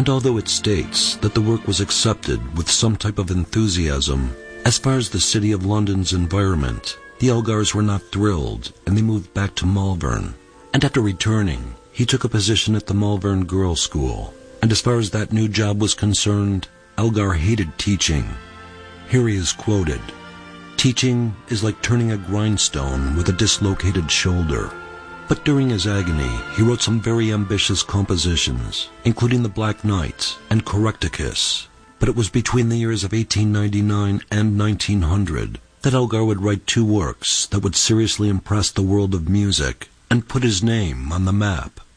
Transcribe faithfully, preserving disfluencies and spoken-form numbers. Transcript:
And although it states that the work was accepted with some type of enthusiasm, as far as the City of London's environment, the Elgars were not thrilled, and they moved back to Malvern. And after returning, he took a position at the Malvern Girls' School. And as far as that new job was concerned, Elgar hated teaching. Here he is quoted, "Teaching is like turning a grindstone with a dislocated shoulder." But during his agony, he wrote some very ambitious compositions, including The Black Knight and Correcticus. But it was between the years of eighteen ninety-nine and nineteen hundred that Elgar would write two works that would seriously impress the world of music and put his name on the map.